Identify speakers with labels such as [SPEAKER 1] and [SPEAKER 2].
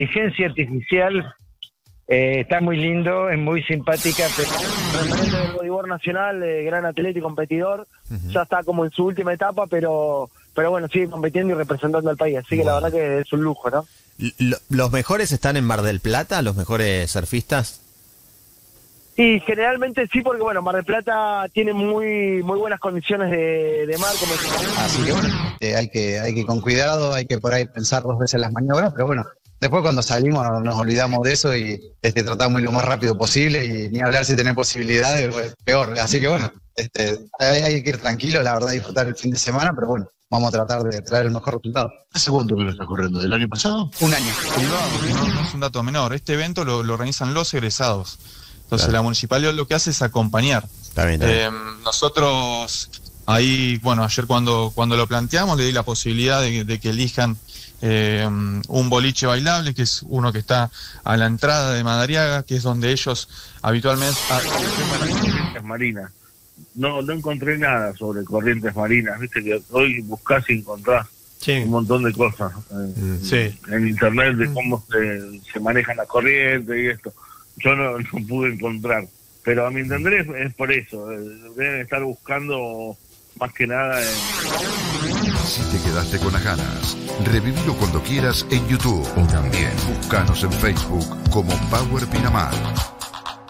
[SPEAKER 1] inteligencia artificial está muy lindo, es muy simpática, pero
[SPEAKER 2] Referente del voleibol nacional, gran atleta y competidor, ya está como en su última etapa, pero bueno, sigue compitiendo y representando al país, así que la verdad que es un lujo, ¿no?
[SPEAKER 3] ¿Los mejores están en Mar del Plata, los mejores surfistas?
[SPEAKER 2] Y generalmente sí, porque bueno, Mar del Plata tiene muy buenas condiciones de mar, como
[SPEAKER 4] Así que bueno, hay que con cuidado, hay que por ahí pensar 2 veces las maniobras, pero bueno, después cuando salimos nos olvidamos de eso y tratamos lo más rápido posible, y ni hablar si tenés posibilidades, pues, peor. Así que bueno, hay que ir tranquilo, la verdad, disfrutar el fin de semana, pero bueno, vamos a tratar de traer el mejor resultado.
[SPEAKER 5] ¿Hace cuánto que lo está corriendo? ¿Del año pasado?
[SPEAKER 4] 1 año.
[SPEAKER 6] Privado, no es un dato menor. Este evento lo organizan los egresados. Entonces
[SPEAKER 3] Claro.
[SPEAKER 6] La municipalidad lo que hace es acompañar.
[SPEAKER 3] Está bien.
[SPEAKER 6] Nosotros ahí, bueno, ayer cuando lo planteamos le di la posibilidad de que elijan un boliche bailable, que es uno que está a la entrada de Madariaga, que es donde ellos habitualmente...
[SPEAKER 5] Corrientes marinas. No encontré nada sobre corrientes marinas. Viste que hoy buscás y encontrás un montón de cosas en internet de cómo se manejan las corrientes y esto. Yo no pude encontrar, pero a mi entender es por eso, deben estar buscando más que nada
[SPEAKER 7] Si te quedaste con las ganas, revívelo cuando quieras en YouTube o también búscanos en Facebook como Power Pinamar.